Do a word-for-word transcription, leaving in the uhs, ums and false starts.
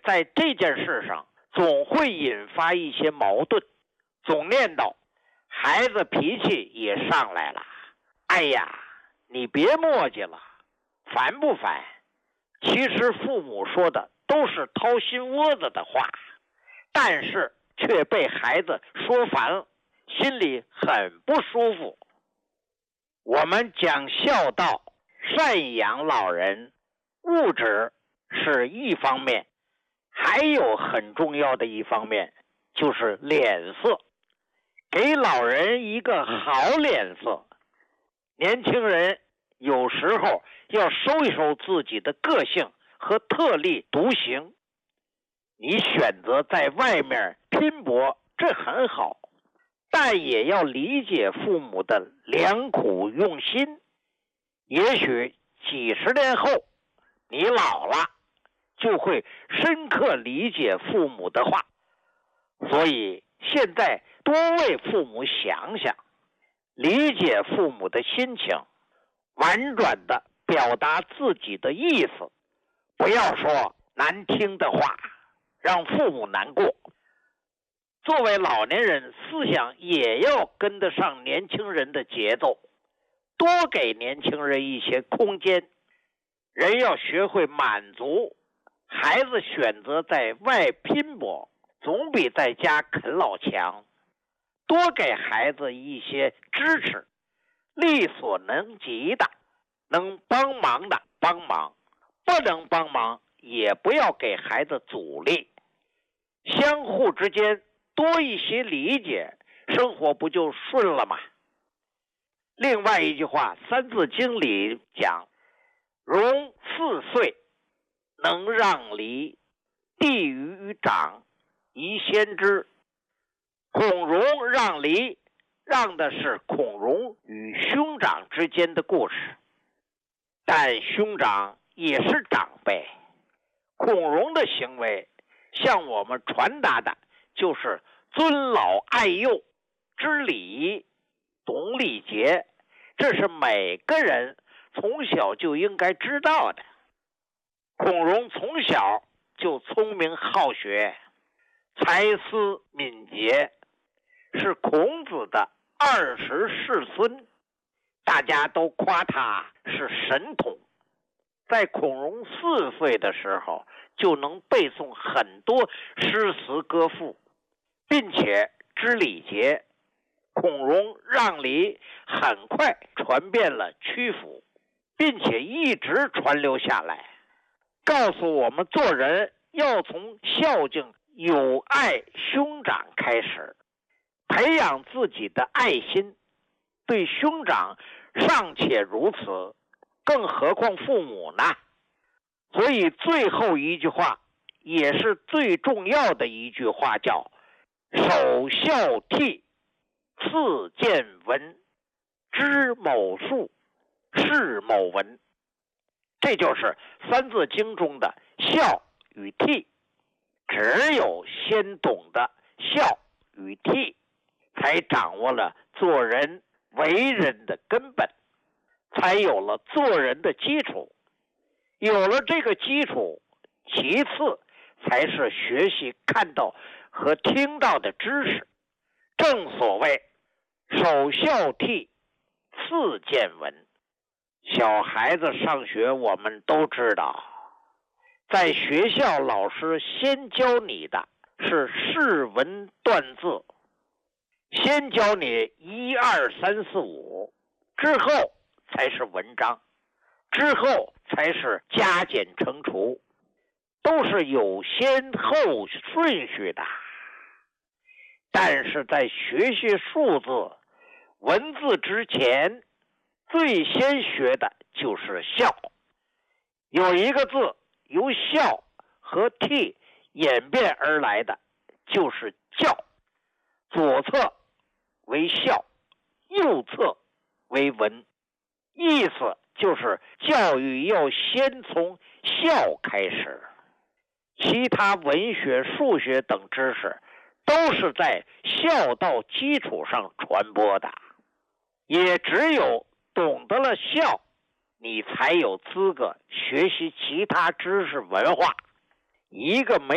在这件事上总会引发一些矛盾，总念叨，孩子脾气也上来了。哎呀，你别磨叽了，烦不烦？其实父母说的都是掏心窝子的话，但是却被孩子说烦了，心里很不舒服。我们讲孝道，赡养老人，物质是一方面，还有很重要的一方面就是脸色，给老人一个好脸色。年轻人有时候要收一收自己的个性和特立独行，你选择在外面拼搏，这很好，但也要理解父母的良苦用心。也许几十年后你老了，就会深刻理解父母的话。所以现在多为父母想想，理解父母的心情，婉转地表达自己的意思，不要说难听的话，让父母难过。作为老年人，思想也要跟得上年轻人的节奏，多给年轻人一些空间。人要学会满足，孩子选择在外拼搏，总比在家啃老强。多给孩子一些支持，力所能及的，能帮忙的帮忙，不能帮忙也不要给孩子阻力。相互之间多一些理解，生活不就顺了吗？另外一句话，《三字经》里讲，融四岁，能让梨，弟于长，宜先知。孔融让梨，让的是孔融与兄长之间的故事，但兄长也是长辈。孔融的行为向我们传达的就是尊老爱幼、知礼仪、懂礼节，这是每个人从小就应该知道的。孔融从小就聪明好学，才思敏捷，是孔子的二十世孙，大家都夸他是神童。在孔融四岁的时候，就能背诵很多诗词歌赋，并且知礼节。孔融让梨很快传遍了曲阜，并且一直传留下来，告诉我们做人要从孝敬友爱兄长开始，培养自己的爱心。对兄长尚且如此，更何况父母呢？所以最后一句话也是最重要的一句话，叫首孝悌，次见闻，知某数，是某文。这就是三字经中的孝与悌，只有先懂得孝与悌，才掌握了做人为人的根本，才有了做人的基础。有了这个基础，其次才是学习看到和听到的知识。正所谓首孝悌，次见闻。小孩子上学我们都知道，在学校老师先教你的是识文断字，先教你一二三四五，之后才是文章，之后才是加减乘除，都是有先后顺序的。但是在学习数字文字之前，最先学的就是孝。有一个字由孝和悌演变而来的，就是教。左侧为孝，右侧为文，意思就是教育要先从孝开始。其他文学、数学等知识都是在孝道基础上传播的，也只有懂得了孝，你才有资格学习其他知识文化。一个没